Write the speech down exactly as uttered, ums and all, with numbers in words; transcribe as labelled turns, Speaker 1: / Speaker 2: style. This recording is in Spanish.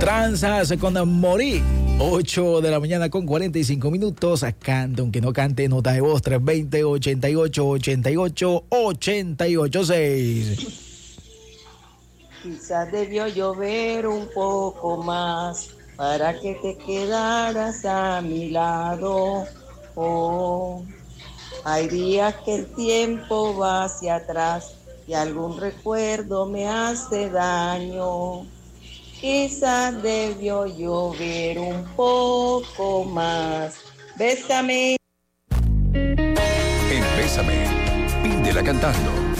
Speaker 1: Tranzas con Morí. ocho de la mañana con cuarenta y cinco minutos. Cante, aunque no cante, nota de voz tres dos cero, ochenta y ocho, ochenta y ocho, ochenta y ocho seis.
Speaker 2: Quizás debió llover un poco más para que te quedaras a mi lado. Oh, hay días que el tiempo va hacia atrás y algún recuerdo me hace daño. Quizás debió llover un poco más. Bésame.
Speaker 3: En Bésame, pídela cantando.